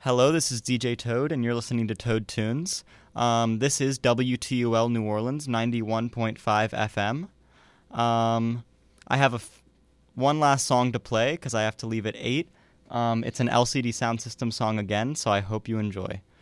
Hello, this is DJ Toad, and you're listening to Toad Tunes. This is WTUL New Orleans, 91.5 FM. I have one last song to play because I have to leave at 8. It's an LCD Sound System song again, so I hope you enjoy.